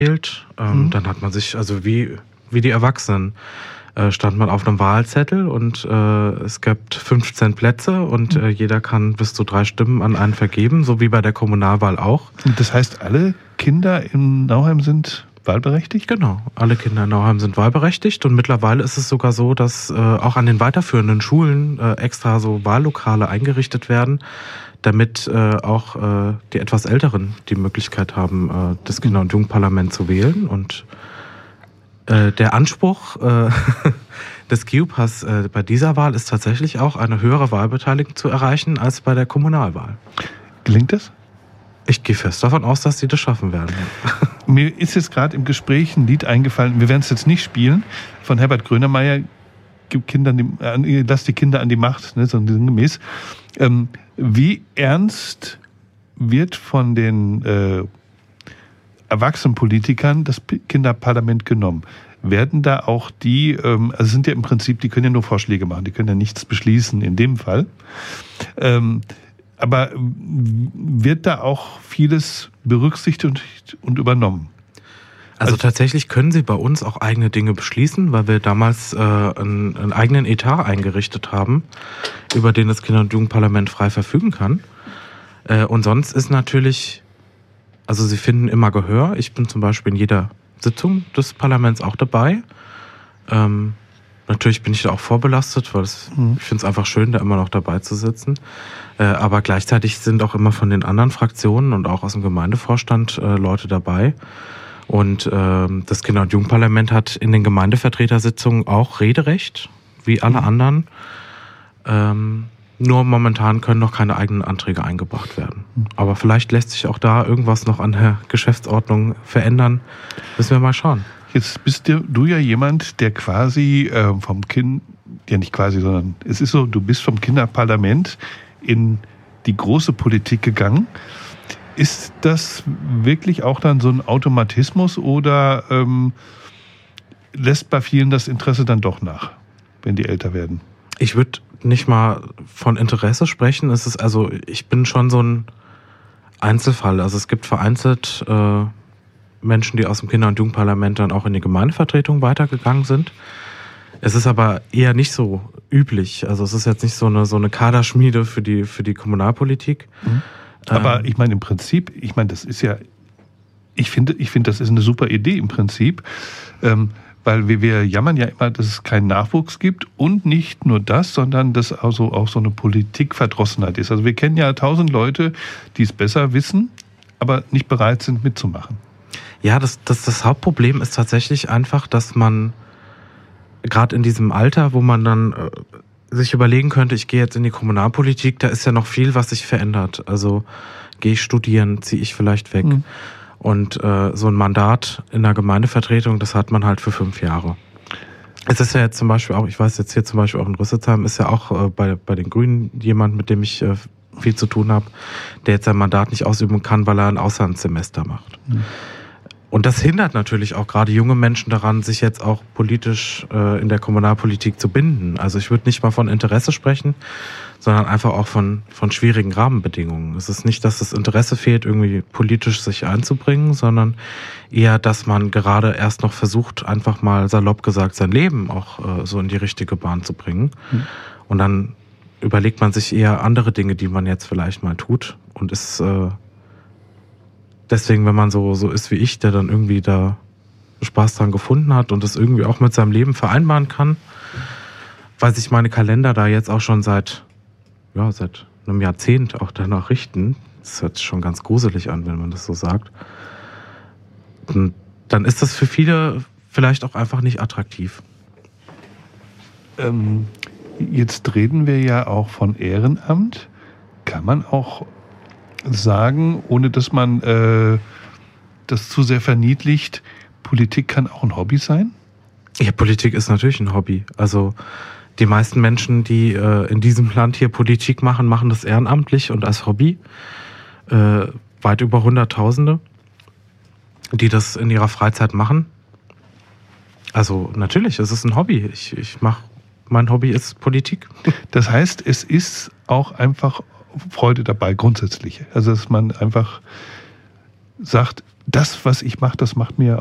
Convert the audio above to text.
gewählt. Dann hat man sich, also wie die Erwachsenen, stand man auf einem Wahlzettel und es gibt 15 Plätze und jeder kann bis zu 3 Stimmen an einen vergeben, so wie bei der Kommunalwahl auch. Und das heißt, alle Kinder in Nauheim sind wahlberechtigt? Genau, alle Kinder in Nauheim sind wahlberechtigt und mittlerweile ist es sogar so, dass auch an den weiterführenden Schulen extra so Wahllokale eingerichtet werden, damit auch die etwas Älteren die Möglichkeit haben, das Kinder- und Jugendparlament zu wählen. Und der Anspruch des KIUPAS bei dieser Wahl ist tatsächlich auch, eine höhere Wahlbeteiligung zu erreichen als bei der Kommunalwahl. Gelingt das? Ich gehe fest davon aus, dass sie das schaffen werden. Mir ist jetzt gerade im Gespräch ein Lied eingefallen, wir werden es jetzt nicht spielen, von Herbert Grönemeyer, Lass die Kinder an die Macht, ne, so sinngemäß. Wie ernst wird von den Erwachsenenpolitikern das Kinderparlament genommen? Werden da auch die, also sind ja im Prinzip, die können ja nur Vorschläge machen, die können ja nichts beschließen in dem Fall. Aber wird da auch vieles berücksichtigt und übernommen? Also tatsächlich können sie bei uns auch eigene Dinge beschließen, weil wir damals einen eigenen Etat eingerichtet haben, über den das Kinder- und Jugendparlament frei verfügen kann. Und sonst ist natürlich, also sie finden immer Gehör. Ich bin zum Beispiel in jeder Sitzung des Parlaments auch dabei. Natürlich bin ich da auch vorbelastet, weil ich finde es einfach schön, da immer noch dabei zu sitzen. Aber gleichzeitig sind auch immer von den anderen Fraktionen und auch aus dem Gemeindevorstand Leute dabei. Und das Kinder- und Jugendparlament hat in den Gemeindevertretersitzungen auch Rederecht, wie alle anderen. Nur momentan können noch keine eigenen Anträge eingebracht werden. Aber vielleicht lässt sich auch da irgendwas noch an der Geschäftsordnung verändern. Müssen wir mal schauen. Jetzt bist du ja jemand, der quasi vom Kind, ja nicht quasi, sondern es ist so, du bist vom Kinderparlament in die große Politik gegangen. Ist das wirklich auch dann so ein Automatismus oder lässt bei vielen das Interesse dann doch nach, wenn die älter werden? Ich würde nicht mal von Interesse sprechen. Es ist also, ich bin schon so ein Einzelfall. Also es gibt vereinzelt Menschen, die aus dem Kinder- und Jugendparlament dann auch in die Gemeindevertretung weitergegangen sind. Es ist aber eher nicht so üblich. Also es ist jetzt nicht so eine Kaderschmiede für die Kommunalpolitik. Aber ich meine im Prinzip, das ist ja, ich finde, das ist eine super Idee im Prinzip, weil wir jammern ja immer, dass es keinen Nachwuchs gibt und nicht nur das, sondern dass also auch so eine Politikverdrossenheit ist. Also wir kennen ja 1000 Leute, die es besser wissen, aber nicht bereit sind mitzumachen. Ja, das Hauptproblem ist tatsächlich einfach, dass man gerade in diesem Alter, wo man dann sich überlegen könnte, ich gehe jetzt in die Kommunalpolitik, da ist ja noch viel, was sich verändert. Also gehe ich studieren, ziehe ich vielleicht weg. Und so ein Mandat in der Gemeindevertretung, das hat man halt für 5 Jahre. Es ist ja jetzt zum Beispiel auch, ich weiß jetzt hier zum Beispiel auch in Rüsselsheim, ist ja auch bei den Grünen jemand, mit dem ich viel zu tun habe, der jetzt sein Mandat nicht ausüben kann, weil er ein Auslandssemester macht. Und das hindert natürlich auch gerade junge Menschen daran, sich jetzt auch politisch in der Kommunalpolitik zu binden. Also ich würde nicht mal von Interesse sprechen, sondern einfach auch von schwierigen Rahmenbedingungen. Es ist nicht, dass das Interesse fehlt, irgendwie politisch sich einzubringen, sondern eher, dass man gerade erst noch versucht, einfach mal salopp gesagt, sein Leben auch so in die richtige Bahn zu bringen. Und dann überlegt man sich eher andere Dinge, die man jetzt vielleicht mal tut und ist deswegen, wenn man so ist wie ich, der dann irgendwie da Spaß dran gefunden hat und das irgendwie auch mit seinem Leben vereinbaren kann, weil sich meine Kalender da jetzt auch schon seit einem Jahrzehnt auch danach richten. Das hört sich schon ganz gruselig an, wenn man das so sagt. Und dann ist das für viele vielleicht auch einfach nicht attraktiv. Jetzt reden wir ja auch von Ehrenamt. Kann man auch sagen, ohne dass man das zu sehr verniedlicht, Politik kann auch ein Hobby sein? Ja, Politik ist natürlich ein Hobby. Also die meisten Menschen, die in diesem Land hier Politik machen, machen das ehrenamtlich und als Hobby. Weit über Hunderttausende, die das in ihrer Freizeit machen. Also natürlich, es ist ein Hobby. Mein Hobby ist Politik. Das heißt, es ist auch einfach Freude dabei, grundsätzlich. Also dass man einfach sagt, das, was ich mache, das macht mir